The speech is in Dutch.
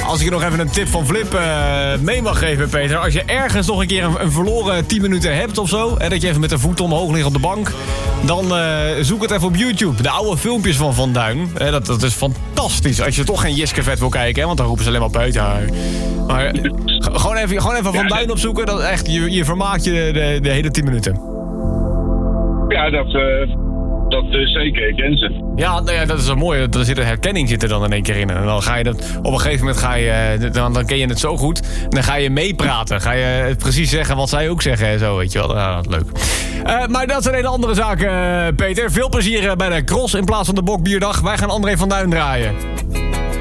Als ik je nog even een tip van Flip mee mag geven, Peter. Als je ergens nog een keer een verloren 10 minuten hebt of zo... en dat je even met de voeten omhoog ligt op de bank... dan zoek het even op YouTube. De oude filmpjes van Van Duin. Dat is fantastisch. Als je toch geen Jiske-vet wil kijken, hè, want dan roepen ze alleen maar Peter. Maar gewoon even Van Duin opzoeken. Dat echt, je vermaakt je de hele 10 minuten. Ja, dat zeker. Ik ken ze. Ja, nou ja, dat is wel mooi. Er zit een herkenning er dan in één keer in. En dan ga je dat... Op een gegeven moment dan ken je het zo goed. En dan ga je meepraten. Ga je precies zeggen wat zij ook zeggen en zo, weet je wel. Ja, leuk. Maar dat zijn hele andere zaken, Peter. Veel plezier bij de cross in plaats van de Bokbierdag. Wij gaan André van Duin draaien.